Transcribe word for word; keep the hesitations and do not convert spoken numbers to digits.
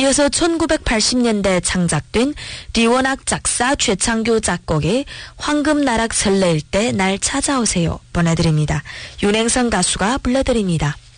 이어서 천구백팔십 년대 창작된 리원악 작사 최창규 작곡의 황금나락 설레일 때 날 찾아오세요 보내드립니다. 윤행선 가수가 불러드립니다.